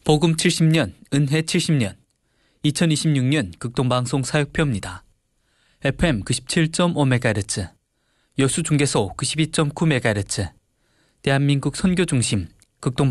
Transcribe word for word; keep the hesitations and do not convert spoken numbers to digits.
복음 칠십 년, 은혜 칠십 년, 이천이십육 년 극동방송 사역표입니다. 에프엠 구십칠 점 오 메가헤르츠, 여수중계소 구십이 점 구 메가헤르츠, 대한민국 선교중심 극동